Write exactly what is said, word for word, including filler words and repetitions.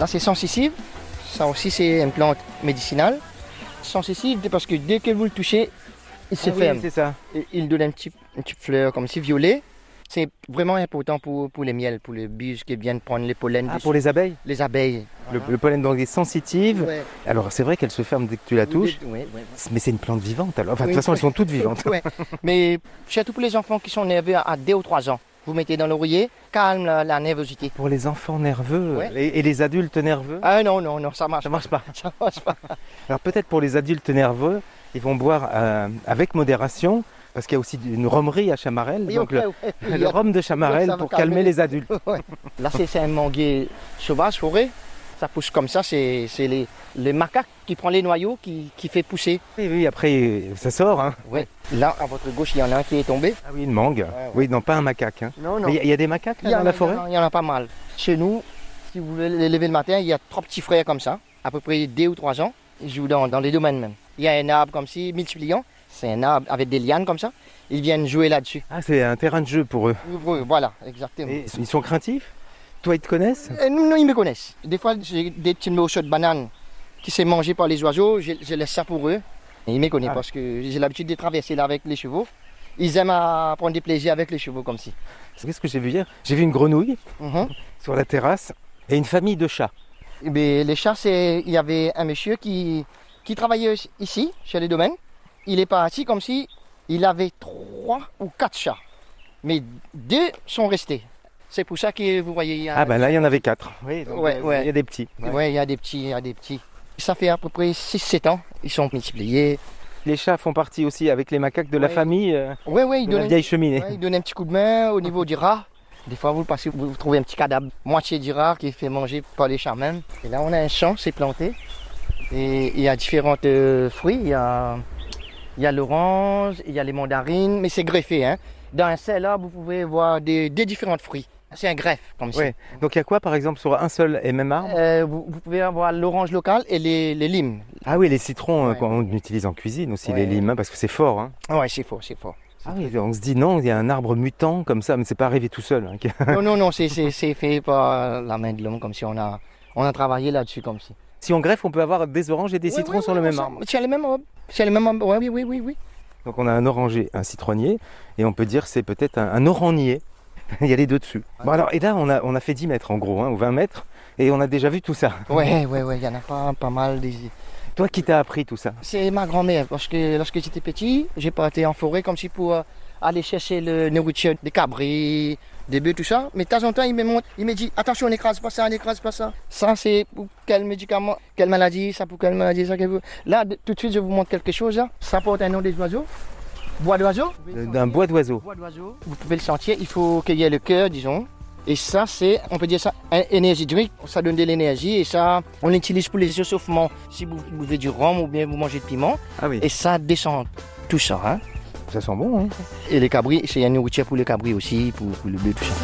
Là, c'est sensicive. Ça aussi, c'est une plante médicinale. Sensicive parce que dès que vous le touchez, il se Ah oui, ferme. c'est ça. Et il donne un petit, une petite fleur comme si violet. C'est vraiment important pour, pour les miels, pour les buses qui viennent prendre les pollens. Ah, dessus. pour les abeilles. Les abeilles. Le, Voilà. le pollen donc est sensitive. Ouais. Alors c'est vrai qu'elle se ferme dès que tu la touches, Oui, oui, oui. mais c'est une plante vivante alors. Enfin, de Oui. toute façon, elles sont toutes vivantes. Ouais. Mais surtout pour les enfants qui sont nerveux à deux ou trois ans, vous mettez dans l'oreiller, calme la, la nervosité. Pour les enfants nerveux Ouais. et, et les adultes nerveux, Ah non, non, non, ça marche ça marche pas. pas. Ça marche pas. Alors peut-être pour les adultes nerveux, ils vont boire euh, avec modération, parce qu'il y a aussi une romerie à Chamarel, Oui, donc ouais, le, ouais, oui, le rhum de Chamarel ça va pour calmer calmer les- les adultes. ouais. Là, c'est c'est un manguier sauvage, forêt. Ça pousse comme ça, c'est c'est les, les macaques qui prennent les noyaux qui, qui fait pousser. Oui, oui, après ça sort. Hein. Ouais. Là, à votre gauche, il y en a un qui est tombé. Ah oui, une mangue. ouais. Oui, non, pas un macaque. Hein. Non, non. Mais Il y, a- il y a des macaques là, Il y en dans a- la forêt. Il y en a pas mal. Chez nous, si vous voulez les lever le matin, il y a trois petits frères comme ça, à peu près deux ou trois ans. Ils jouent dans, dans les domaines même. Il y a un arbre comme ci, multipliant. C'est un arbre avec des lianes comme ça. Ils viennent jouer là-dessus. Ah, c'est un terrain de jeu pour eux. Oui, Voilà, exactement. Et ils sont craintifs. Toi, ils te connaissent. Et nous, nous, ils me connaissent. Des fois, j'ai des petits morceaux de banane qui sont mangés par les oiseaux. Je, je laisse ça pour eux. Et ils me connaissent Ah. parce que j'ai l'habitude de traverser là avec les chevaux. Ils aiment à prendre des plaisirs avec les chevaux comme ci. Qu'est-ce que j'ai vu hier? J'ai vu une grenouille Mhm. sur la terrasse et une famille de chats. Eh bien, les chats, c'est... il y avait un monsieur qui, qui travaillait ici, chez les domaines. Il est parti comme si il avait trois ou quatre chats. Mais deux sont restés. C'est pour ça que vous voyez... il y a- Ah ben là, il y en avait quatre. Oui, donc, Ouais, euh, ouais. il y a des petits. Ouais, il y a des petits, il y a des petits. Ça fait à peu près six sept ans. Ils sont multipliés. Les chats font partie aussi avec les macaques de la Ouais. famille euh, Ouais, ouais, ils de la donnent, vieille cheminée. ouais, ils donnent un petit coup de main au niveau du rat. Des fois, vous passez, vous trouvez un petit cadavre, moitié du rat qui est fait manger par les chats même. Et là, on a un champ, c'est planté. Et il y a différents euh, fruits. Il y a, il y a l'orange, il y a les mandarines, mais c'est greffé. Hein. Dans un seul arbre, vous pouvez voir des, des différents fruits. C'est un greffe, comme ça. Ouais. Donc il y a quoi par exemple sur un seul et même arbre? Euh, vous, vous pouvez avoir l'orange local et les, les limes. Ah oui, les citrons euh, Ouais. qu'on utilise en cuisine aussi, Ouais. les limes, hein, parce que c'est fort. Hein. Ouais, c'est fort, c'est fort. Ah oui, on se dit non, il y a un arbre mutant comme ça, mais c'est pas arrivé tout seul. Hein. Non, non, non, c'est c'est- c'est fait par la main de l'homme, comme si on a, on a travaillé là-dessus, comme si. Si on greffe, on peut avoir des oranges et des Ouais, citrons ouais, sur ouais, le même ça- arbre. C'est le même arbre. C'est le même arbre, ouais, oui, oui, oui, oui. Donc on a un oranger, un citronnier, et on peut dire c'est peut-être un, un orannier. Il y a les deux dessus. Bon alors, et là on a, on a fait dix mètres en gros, hein, ou vingt mètres, et on a déjà vu tout ça. Ouais, ouais, ouais, il y en a pas, pas mal. Des... Toi qui t'as appris tout ça? C'est ma grand-mère, parce que lorsque j'étais petit, j'ai parti en forêt comme si pour euh, aller chercher le nourriture des cabris, des bœufs, tout ça. Mais de temps en temps, il me montre, il me dit attention, n'écrase pas ça, n'écrase pas ça. Ça, c'est pour quel médicament, quelle maladie, ça pour quelle maladie, ça. Quelle... Là, de- tout de suite, je vous montre quelque chose. Là. Ça porte un nom des oiseaux. Bois d'oiseau. Euh, D'un bois d'oiseau. Bois d'oiseau. Vous pouvez le sentir, il faut qu'il y ait le cœur, disons. Et ça, c'est, on peut dire ça, un- énergie hydrique. Ça donne de l'énergie et ça, on l'utilise pour les échauffements. Si vous buvez du rhum ou bien vous mangez de piment, Ah oui, et ça descend tout ça. Hein. ça sent bon. Hein. Et les cabris, c'est une nourriture pour les cabris aussi, pour, pour le bœuf, tout ça.